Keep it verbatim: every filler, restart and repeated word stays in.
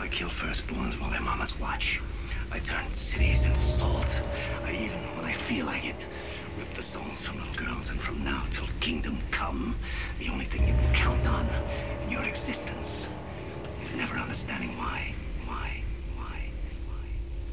kill firstborns while their mamas watch. I turn cities into salt. I even, when I feel like it, rip the souls from little girls. And from now till kingdom come, the only thing you can count on in your existence is never understanding why. Why?